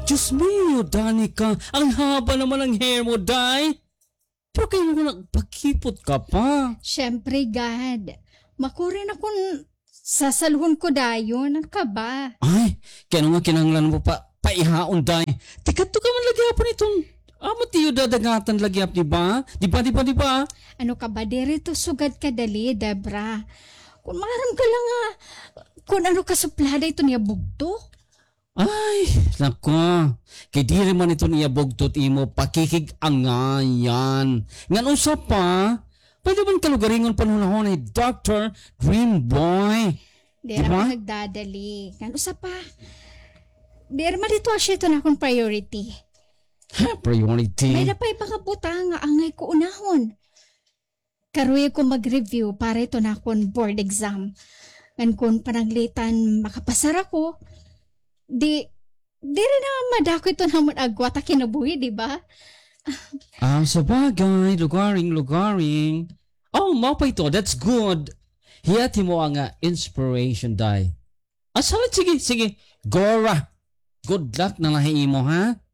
Diyos mio, Danica, ang haba naman ng hair mo, Day. Pero kailan mo nagpakipot ka pa? Siyempre, God. Makurin akong sasaluhon ko dayon. Ano ka ba? Ay, kaya nga kinanglan mo pa, paihaon, Day. Tikat to ka man lagi po nitong, tiyo dadagatan lagi di ba? Di ba? Ano ka ba? Dirito sugad ka dali, Debra. Kung maram ka lang nga, kung ano ka suplada ito niya bugto. Ay, nako. Kay di rin man ito niya bugtot imo, pakikig-angayan. Nga usap pa, pwede man kalugaringon panunahon ni Dr. Dream Boy. Di Diba? ra nagdadali. Ano sa pa? Di ra dito asya ito na akong priority. Priority. May napay pakabuta nga angay ko unahon. Karuya ko mag-review para ito na akong board exam. Ngan kung pananglitan makapasar ako, di rin na madako ito na agwat a kinabuhi, di ba? Sa bagay, lugaring. Oh, mapa ito, that's good. Hiyati mo ang inspiration, Day. Salit, sige. Gora. Good luck na lahi mo, ha?